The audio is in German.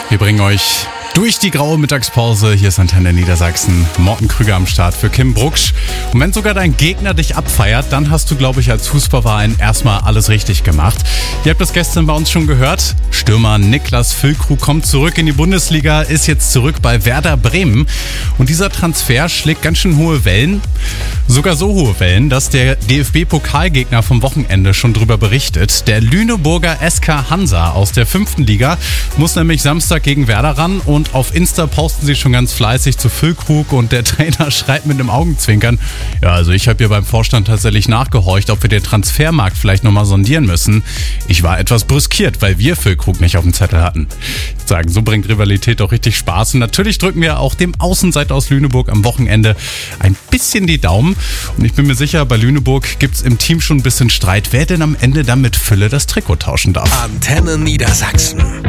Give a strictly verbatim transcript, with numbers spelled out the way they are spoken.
Wir bringen euch durch die graue Mittagspause. Hier ist Antenne Niedersachsen. Morten Krüger am Start für Kim Brucksch. Und wenn sogar dein Gegner dich abfeiert, dann hast du, glaube ich, als Fußballverein erstmal alles richtig gemacht. Ihr habt das gestern bei uns schon gehört. Stürmer Niklas Füllkrug kommt zurück in die Bundesliga, ist jetzt zurück bei Werder Bremen. Und dieser Transfer schlägt ganz schön hohe Wellen. Sogar so hohe Wellen, dass der D F B-Pokalgegner vom Wochenende schon drüber berichtet. Der Lüneburger S K Hansa aus der fünften Liga muss nämlich Samstag gegen Werder ran. Und auf Insta posten sie schon ganz fleißig zu Füllkrug und der Trainer schreibt mit einem Augenzwinkern. Ja, also ich habe hier beim Vorstand tatsächlich nachgehorcht, ob wir den Transfermarkt vielleicht nochmal sondieren müssen. Ich war etwas brüskiert, weil wir Füllkrug nicht auf dem Zettel hatten. Ich würde sagen, so bringt Rivalität doch richtig Spaß. Und natürlich drücken wir auch dem Außenseiter aus Lüneburg am Wochenende ein bisschen die Daumen. Und ich bin mir sicher, bei Lüneburg gibt es im Team schon ein bisschen Streit, wer denn am Ende dann mit Fülle das Trikot tauschen darf. Antenne Niedersachsen.